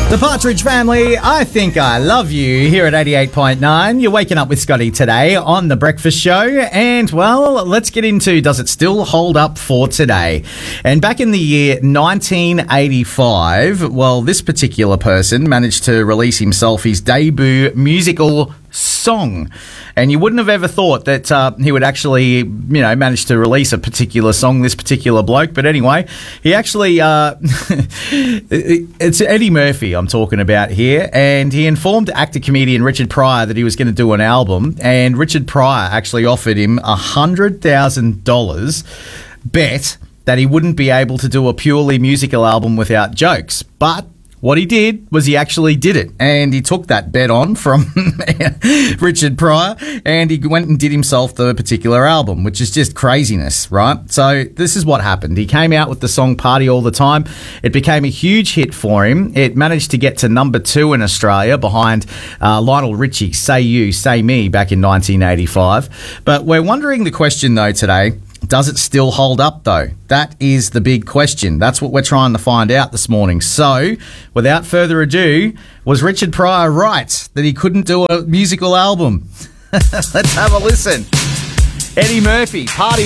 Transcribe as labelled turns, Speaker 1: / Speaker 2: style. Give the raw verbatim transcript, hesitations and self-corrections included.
Speaker 1: The Partridge Family, I Think I Love You, here at eighty-eight point nine. You're waking up with Scotty today on The Breakfast Show. And, well, let's get into does it still hold up for today? And back in the year nineteen eighty-five, well, this particular person managed to release himself his debut musical song. And you wouldn't have ever thought that uh, he would actually, you know, manage to release a particular song, this particular bloke. But anyway, he actually, uh, it's Eddie Murphy I'm talking about here. And he informed actor comedian Richard Pryor that he was going to do an album. And Richard Pryor actually offered him one hundred thousand dollars bet that he wouldn't be able to do a purely musical album without jokes. But what he did was he actually did it, and he took that bet on from Richard Pryor, and he went and did himself the particular album, which is just craziness, right? So this is what happened. He came out with the song Party All the Time. It became a huge hit for him. It managed to get to number two in Australia behind uh, Lionel Richie's Say You, Say Me back in nineteen eighty-five. But we're wondering the question, though, today, does it still hold up, though? That is the big question. That's what we're trying to find out this morning. So, without further ado, was Richard Pryor right that he couldn't do a musical album? Let's have a listen. Eddie Murphy, Party